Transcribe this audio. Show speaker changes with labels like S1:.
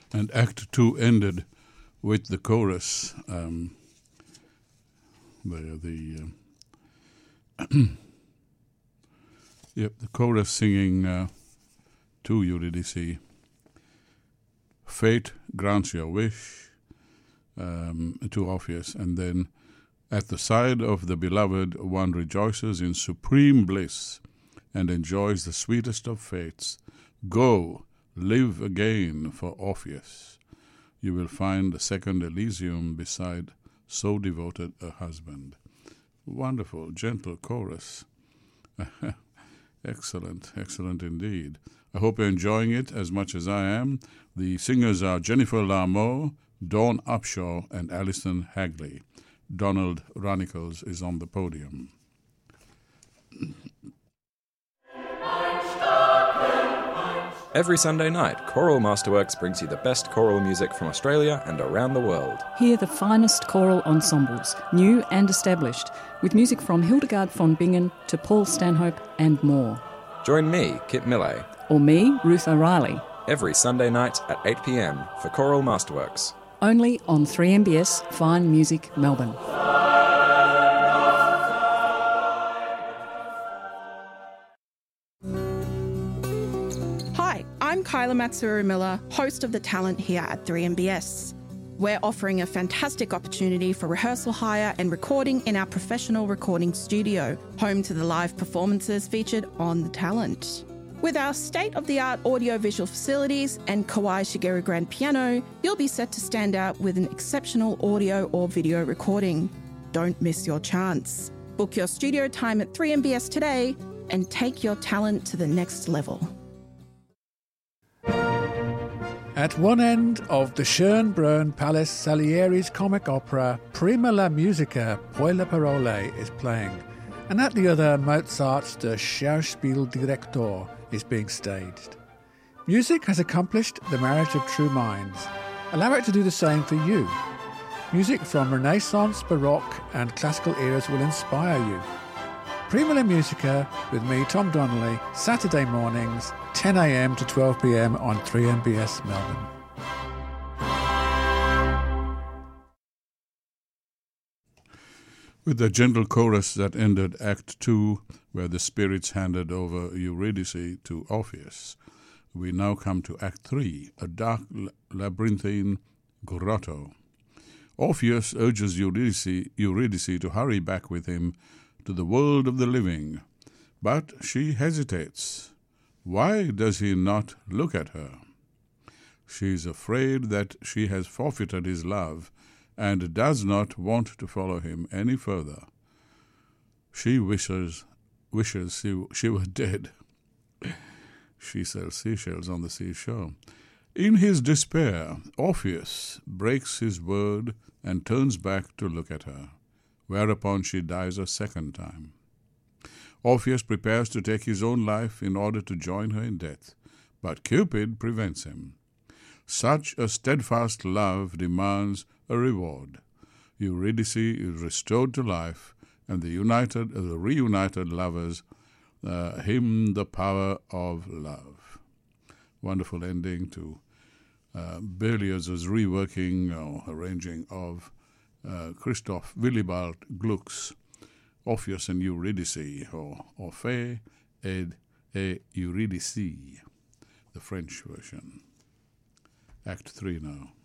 S1: And Act 2 ended with the chorus. The chorus singing to Eurydice. Fate grants your wish to Orpheus, and then at the side of the beloved one rejoices in supreme bliss and enjoys the sweetest of fates. Go, live again for Orpheus. You will find a second Elysium beside so devoted a husband. Wonderful, gentle chorus. Excellent, excellent indeed. I hope you're enjoying it as much as I am. The singers are Jennifer Larmore, Dawn Upshaw, and Alison Hagley. Donald Runnicles is on the podium.
S2: Every Sunday night, Choral Masterworks brings you the best choral music from Australia and around the world.
S3: Hear the finest choral ensembles, new and established, with music from Hildegard von Bingen to Paul Stanhope and more.
S2: Join me, Kit Millay.
S3: Or me, Ruth O'Reilly.
S2: Every Sunday night at 8 p.m. for Choral Masterworks.
S3: Only on 3MBS Fine Music Melbourne.
S4: Hi, I'm Kyla Matsuru-Miller, host of The Talent here at 3MBS. We're offering a fantastic opportunity for rehearsal hire and recording in our professional recording studio, home to the live performances featured on The Talent. With our state-of-the-art audio-visual facilities and Kawai Shigeru grand piano, you'll be set to stand out with an exceptional audio or video recording. Don't miss your chance. Book your studio time at 3MBS today and take your talent to the next level.
S5: At one end of the Schönbrunn Palace, Salieri's comic opera Prima la Musica, Poi le Parole is playing, and at the other Mozart's Der Schauspieldirektor is being staged. Music has accomplished the marriage of true minds. Allow it to do the same for you. Music from Renaissance, Baroque and classical eras will inspire you. Prima la Musica with me, Tom Donnelly, Saturday mornings, 10 a.m. to 12 p.m. on 3MBS Melbourne.
S1: With the gentle chorus that ended Act 2, where the spirits handed over Eurydice to Orpheus, we now come to Act 3, a dark labyrinthine grotto. Orpheus urges Eurydice to hurry back with him to the world of the living, but she hesitates. Why does he not look at her? She is afraid that she has forfeited his love and does not want to follow him any further. She wishes she were dead. She sells seashells on the seashore. In his despair, Orpheus breaks his word and turns back to look at her, whereupon she dies a second time. Orpheus prepares to take his own life in order to join her in death, but Cupid prevents him. Such a steadfast love demands a reward. Eurydice is restored to life, and the reunited lovers hymn the power of love. Wonderful ending to Berlioz's reworking or arranging of Christoph Willibald Gluck's Orpheus and Eurydice, or Orphée et Eurydice, the French version. Act 3 now.